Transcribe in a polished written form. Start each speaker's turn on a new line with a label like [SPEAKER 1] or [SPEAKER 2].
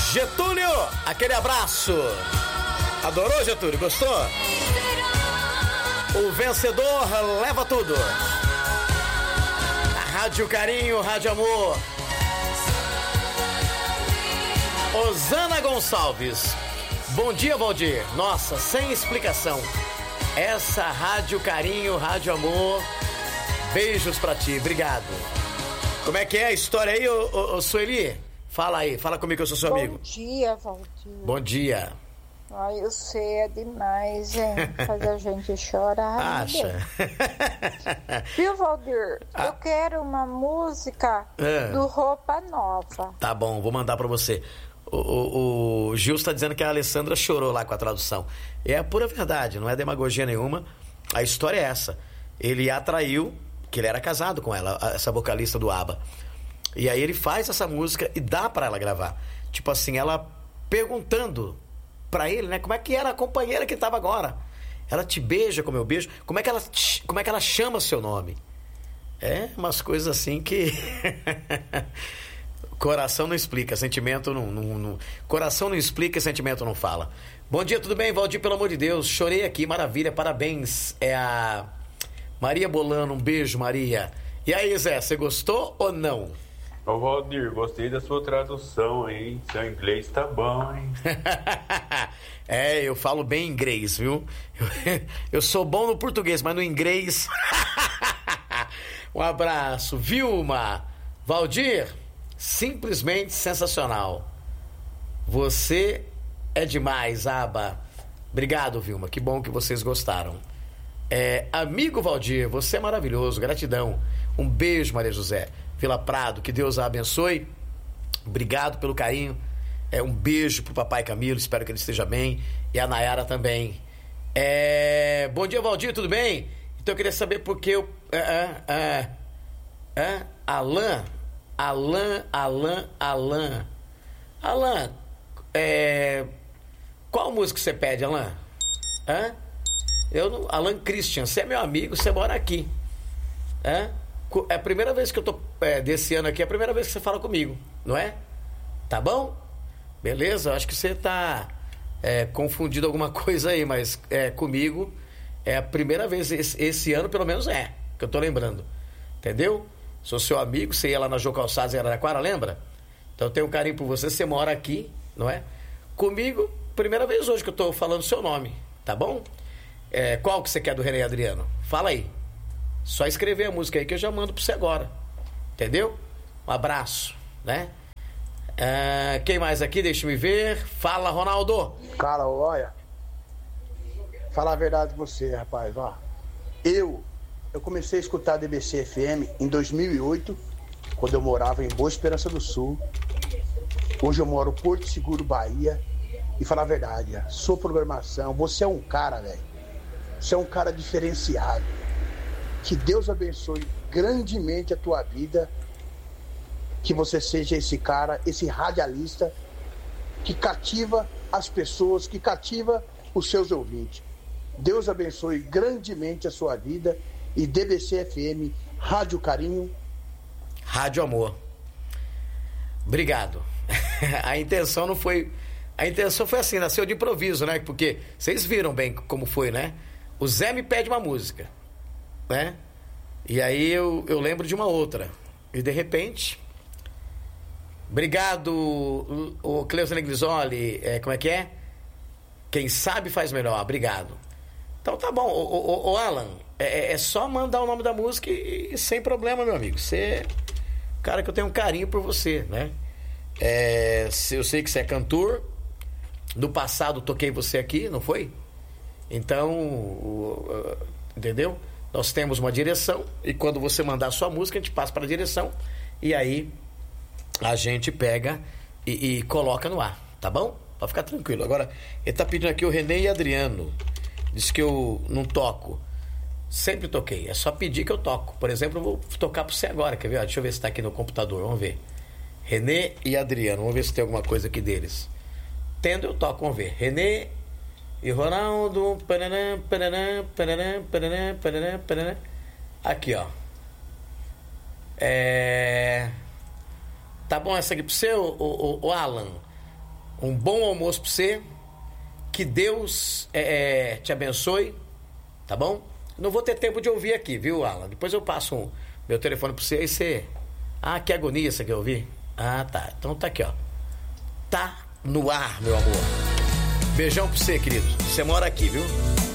[SPEAKER 1] Getúlio, aquele abraço. Adorou, Getúlio? Gostou? O vencedor leva tudo. A Rádio Carinho, Rádio Amor. Osana Gonçalves. Bom dia, Valdir. Nossa, sem explicação. Essa Rádio Carinho, Rádio Amor. Beijos pra ti, obrigado. Como é que é a história aí, ô Sueli? Fala aí, fala comigo que eu sou seu amigo.
[SPEAKER 2] Bom dia, Valdir.
[SPEAKER 1] Bom dia.
[SPEAKER 2] Ai, eu sei, é demais, hein? Fazer a gente chorar.
[SPEAKER 1] Acha?
[SPEAKER 2] Viu, Valdir? Eu quero uma música do Roupa Nova.
[SPEAKER 1] Tá bom, vou mandar pra você. O Gil está dizendo que a Alessandra chorou lá com a tradução. É a pura verdade, não é demagogia nenhuma. A história é essa. Ele atraiu, que ele era casado com ela, essa vocalista do ABBA. E aí ele faz essa música e dá pra ela gravar. Tipo assim, ela perguntando pra ele, né? Como é que era a companheira que tava agora? Ela te beija como eu beijo? Como é que ela chama seu nome? É umas coisas assim que... Coração não explica, sentimento não... Coração não explica, sentimento não fala. Bom dia, tudo bem, Valdir? Pelo amor de Deus, chorei aqui, maravilha, parabéns. É a Maria Bolano, um beijo, Maria. E aí, Zé, você gostou ou não?
[SPEAKER 3] Ô, Valdir, gostei da sua tradução, hein? Seu inglês tá bom, hein?
[SPEAKER 1] É, eu falo bem inglês, viu? Eu sou bom no português, mas no inglês... Um abraço. Vilma, Valdir, simplesmente sensacional. Você é demais, Aba. Obrigado, Vilma, que bom que vocês gostaram. Amigo Valdir, você é maravilhoso, gratidão. Um beijo, Maria José. Vila Prado, que Deus a abençoe. Obrigado pelo carinho. Um beijo pro papai Camilo, espero que ele esteja bem. E a Nayara também. Bom dia, Valdir, tudo bem? Então eu queria saber por que eu... Alan, qual música você pede, Alan? Alan Christian, você é meu amigo, você mora aqui. É a primeira vez que eu tô desse ano aqui, é a primeira vez que você fala comigo, não é? Tá bom? Beleza, eu acho que você tá confundindo alguma coisa aí, mas comigo é a primeira vez esse ano, pelo menos que eu tô lembrando. Entendeu? Sou seu amigo, você ia lá na Jô Calçados em Araraquara, lembra? Então eu tenho um carinho por você, você mora aqui, não é? Comigo, primeira vez hoje que eu tô falando seu nome, tá bom? Qual que você quer do René Adriano? Fala aí. Só escrever a música aí que eu já mando pra você agora. Entendeu? Um abraço, né? Quem mais aqui? Deixa eu me ver. Fala, Ronaldo.
[SPEAKER 4] Cara, olha. Falar a verdade com você, rapaz, ó. Eu comecei a escutar a DBC FM em 2008, quando eu morava em Boa Esperança do Sul. Hoje eu moro em Porto Seguro, Bahia. E falar a verdade, sua programação, você é um cara, velho. Você é um cara diferenciado. Que Deus abençoe grandemente a tua vida. Que você seja esse cara, esse radialista que cativa as pessoas, que cativa os seus ouvintes. Deus abençoe grandemente a sua vida. E DBC FM, Rádio Carinho,
[SPEAKER 1] Rádio Amor. Obrigado. A intenção foi assim, nasceu de improviso, né? Porque vocês viram bem como foi, né? O Zé me pede uma música, né? E aí eu lembro de uma outra. E de repente... Obrigado, o Cleusa Negrisoli. Como é que é? Quem sabe faz melhor. Obrigado. Então tá bom. O Alan, é só mandar o nome da música e sem problema, meu amigo. Você é um cara que eu tenho um carinho por você, né? Eu sei que você é cantor. No passado toquei você aqui, não foi? Então, entendeu? Nós temos uma direção e quando você mandar a sua música, a gente passa para a direção e aí a gente pega e coloca no ar, tá bom? Pode ficar tranquilo. Agora, ele tá pedindo aqui o René e Adriano. Diz que eu não toco. Sempre toquei. É só pedir que eu toco. Por exemplo, eu vou tocar pra você agora. Quer ver? Deixa eu ver se tá aqui no computador. Vamos ver. René e Adriano. Vamos ver se tem alguma coisa aqui deles. Tendo, eu toco. Vamos ver. René e Ronaldo. Aqui, ó. Tá bom essa aqui pro seu, o Alan? Um bom almoço pra você. Que Deus te abençoe. Tá bom? Não vou ter tempo de ouvir aqui, viu, Alan? Depois eu passo meu telefone pra você. Aí você... Ah, que agonia você quer ouvir? Ah, tá. Então tá aqui, ó. Tá no ar, meu amor. Beijão pra você, querido. Você mora aqui, viu?